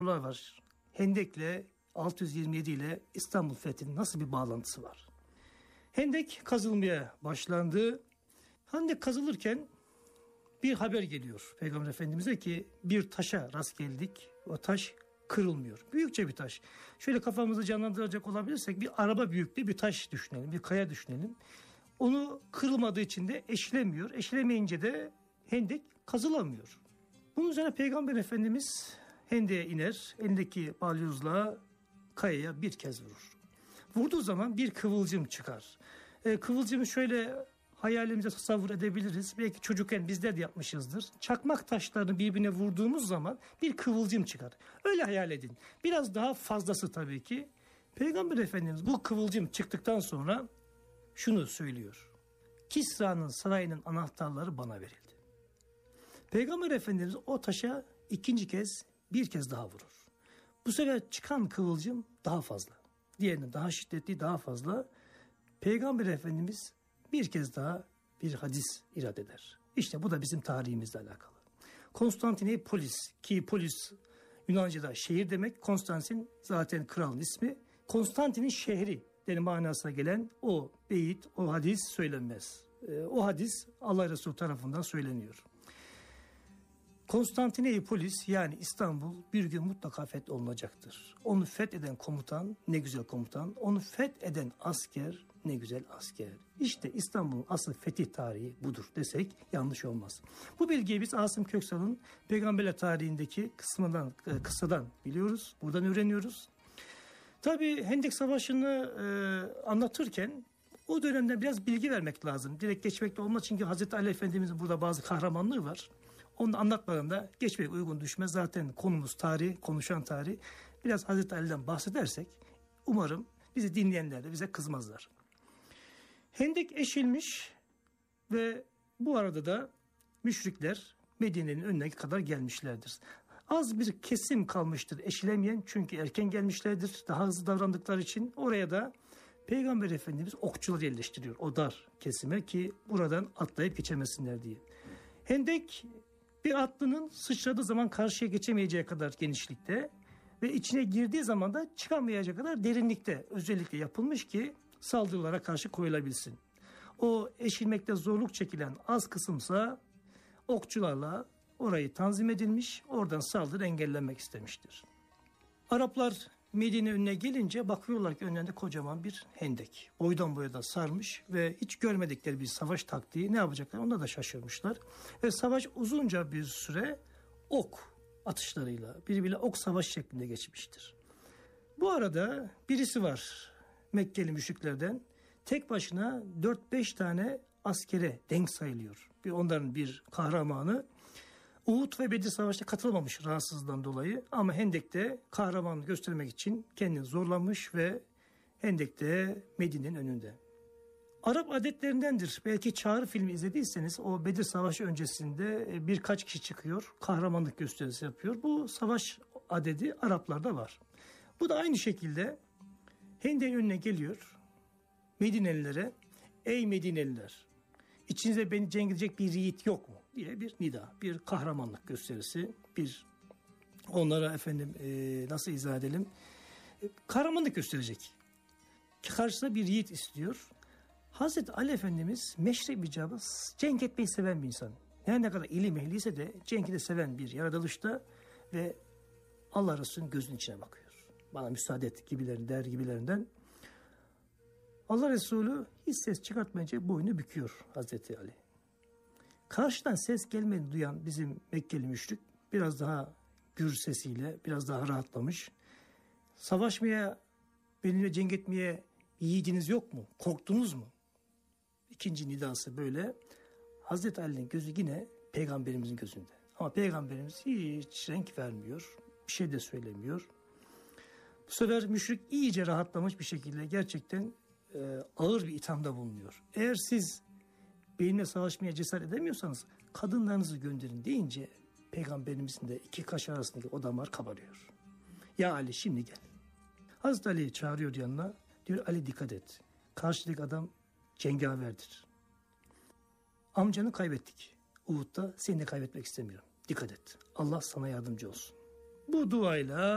sorular var. Hendek'le 627 ile İstanbul fethinin nasıl bir bağlantısı var? Hendek kazılmaya başlandı. Hendek kazılırken bir haber geliyor Peygamber Efendimiz'e ki bir taşa rast geldik. O taş kırılmıyor. Büyükçe bir taş. Şöyle kafamızı canlandıracak olabilirsek bir araba büyüklüğü bir taş düşünelim. Bir kaya düşünelim. Onu kırılmadığı için de eşlemiyor. Eşlemeyince de hendek kazılamıyor. Bunun üzerine Peygamber Efendimiz hendeye iner. Elindeki balyozla kayaya bir kez vurur. Vurduğu zaman bir kıvılcım çıkar. Kıvılcımı şöyle hayalimize tasavvur edebiliriz. Belki çocukken bizler de yapmışızdır. Çakmak taşlarını birbirine vurduğumuz zaman bir kıvılcım çıkar. Öyle hayal edin. Biraz daha fazlası tabii ki. Peygamber Efendimiz bu kıvılcım çıktıktan sonra şunu söylüyor. Kisra'nın sarayının anahtarları bana verildi. Peygamber Efendimiz o taşa bir kez daha vurur. Bu sefer çıkan kıvılcım daha fazla. Diğerinden daha şiddetli, daha fazla. Peygamber Efendimiz bir kez daha bir hadis irad eder. İşte bu da bizim tarihimizle alakalı. Konstantinopolis ki polis Yunanca'da şehir demek. Konstantin zaten kralın ismi. Konstantin'in şehri denin manasına gelen o beyit, o hadis söylenmez. O hadis Allah Resulü tarafından söyleniyor. Konstantinopolis yani İstanbul bir gün mutlaka fetholunacaktır. Onu fetheden komutan ne güzel komutan, onu fetheden asker ne güzel asker. İşte İstanbul'un asıl fetih tarihi budur desek yanlış olmaz. Bu bilgiyi biz Asım Köksal'ın Peygamberler tarihindeki kıssadan biliyoruz, buradan öğreniyoruz. Tabii Hendek Savaşı'nı anlatırken o dönemde biraz bilgi vermek lazım. Direkt geçmek de olmaz çünkü Hazreti Ali Efendimiz'in burada bazı kahramanlığı var. Onu anlatmadan da geçmek uygun düşmez. Zaten konumuz tarih, konuşan tarih. Biraz Hazreti Ali'den bahsedersek umarım bizi dinleyenler de bize kızmazlar. Hendek eşilmiş ve bu arada da müşrikler Medine'nin önüne kadar gelmişlerdir. Az bir kesim kalmıştır eşilemeyen çünkü erken gelmişlerdir. Daha hızlı davrandıkları için oraya da Peygamber Efendimiz okçuları yerleştiriyor o dar kesime ki buradan atlayıp geçemesinler diye. Hendek bir atlının sıçradığı zaman karşıya geçemeyeceği kadar genişlikte ve içine girdiği zaman da çıkamayacağı kadar derinlikte özellikle yapılmış ki saldırılara karşı koyulabilsin. O eşilmekte zorluk çekilen az kısımsa okçularla orayı tanzim edilmiş, oradan saldırı engellenmek istemiştir. Araplar Medine önüne gelince bakıyorlar ki önlerinde kocaman bir hendek. Boydan boya da sarmış ve hiç görmedikleri bir savaş taktiği ne yapacaklar ona da şaşırmışlar. Ve savaş uzunca bir süre ok atışlarıyla birbiriyle ok savaş şeklinde geçmiştir. Bu arada birisi var Mekkeli müşriklerden tek başına 4-5 tane askere denk sayılıyor. Onların bir kahramanı. Uhud ve Bedir Savaşı'na katılmamış rahatsızlığından dolayı ama Hendek'te kahramanlığı göstermek için kendini zorlamış ve Hendek'te Medine'nin önünde. Arap adetlerindendir. Belki Çağrı filmi izlediyseniz o Bedir Savaşı öncesinde birkaç kişi çıkıyor. Kahramanlık gösterisi yapıyor. Bu savaş adedi Araplarda var. Bu da aynı şekilde Hendek'in önüne geliyor. Medinelilere ey Medineliler İçinizde beni cenk edecek bir yiğit yok mu diye bir nida, bir kahramanlık gösterisi, bir onlara nasıl izah edelim, kahramanlık gösterecek. Karşısında bir yiğit istiyor. Hazreti Ali Efendimiz meşrep icabı cenk etmeyi seven bir insan. Her ne kadar ilim ehliyse de cenki de seven bir yaratılışta ve Allah Resulü'nün gözünün içine bakıyor. Bana müsaade et gibilerinden. Allah Resulü hiç ses çıkartmayınca boynu büküyor Hazreti Ali. Karşıdan ses gelmediğini duyan bizim Mekkeli müşrik biraz daha gür sesiyle biraz daha rahatlamış. Savaşmaya, benimle cenk etmeye yiğidiniz yok mu? Korktunuz mu? İkinci nidası böyle. Hazreti Ali'nin gözü yine Peygamberimizin gözünde. Ama Peygamberimiz hiç renk vermiyor. Bir şey de söylemiyor. Bu sefer müşrik iyice rahatlamış bir şekilde gerçekten ağır bir ithamda bulunuyor. Eğer siz benimle savaşmaya cesaret edemiyorsanız kadınlarınızı gönderin deyince Peygamberimizin de iki kaş arasındaki o damar kabarıyor. Ya Ali şimdi gel. Hazreti Ali'yi çağırıyor yanına. Diyor Ali dikkat et. Karşıdaki adam cengaverdir. Amcanı kaybettik. Uhud'da seni de kaybetmek istemiyorum. Dikkat et. Allah sana yardımcı olsun. Bu duayla